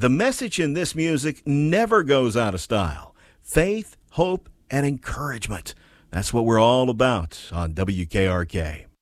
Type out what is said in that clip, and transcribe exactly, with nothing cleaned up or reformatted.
The message in this music never goes out of style. Faith, hope, and encouragement. That's what we're all about on W K R K.